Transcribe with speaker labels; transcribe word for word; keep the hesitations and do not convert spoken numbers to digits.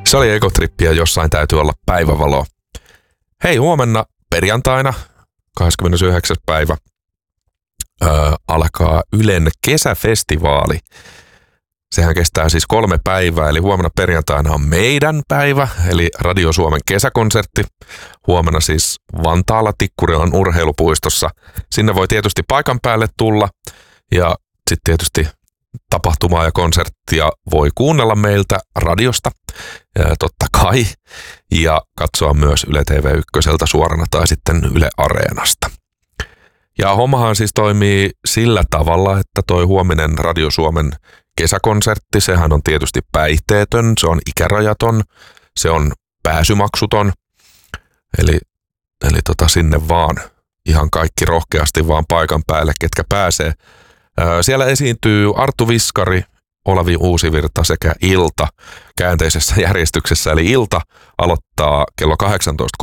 Speaker 1: Se oli ekotrippi ja jossain täytyy olla päivävalo. Hei, huomenna perjantaina, kahdeskymmenesyhdeksäs päivä, öö, alkaa Ylen kesäfestivaali. Sehän kestää siis kolme päivää, eli huomenna perjantaina on meidän päivä, eli Radio Suomen kesäkonsertti. Huomenna siis Vantaalla Tikkurilan urheilupuistossa. Sinne voi tietysti paikan päälle tulla ja sitten tietysti tapahtumaa ja konserttia voi kuunnella meiltä radiosta, ja totta kai, ja katsoa myös Yle T V yksi suorana tai sitten Yle Areenasta. Ja hommahan siis toimii sillä tavalla, että toi huominen Radio Suomen kesäkonsertti, sehän on tietysti päihteetön, se on ikärajaton, se on pääsymaksuton, eli, eli tota sinne vaan ihan kaikki rohkeasti vaan paikan päälle, ketkä pääsee. Siellä esiintyy Arttu Viskari, Olavi Uusivirta sekä Ilta käänteisessä järjestyksessä, eli Ilta aloittaa kello kahdeksantoista